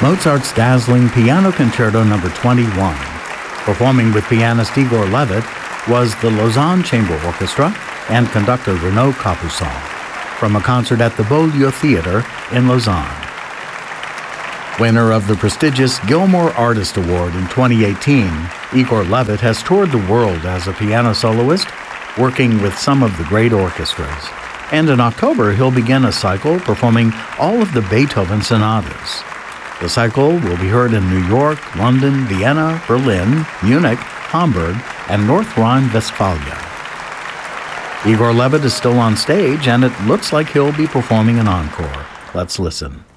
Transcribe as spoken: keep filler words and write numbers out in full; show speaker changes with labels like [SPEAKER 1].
[SPEAKER 1] Mozart's dazzling Piano Concerto Number twenty-one. Performing with pianist Igor Levit was the Lausanne Chamber Orchestra and conductor Renaud Capuçon from a concert at the Beaulieu Theatre in Lausanne. Winner of the prestigious Gilmore Artist Award in twenty eighteen, Igor Levit has toured the world as a piano soloist, working with some of the great orchestras. And in October, he'll begin a cycle performing all of the Beethoven sonatas. The cycle will be heard in New York, London, Vienna, Berlin, Munich, Hamburg, and North Rhine-Westphalia. Igor Levit is still on stage, and it looks like he'll be performing an encore. Let's listen.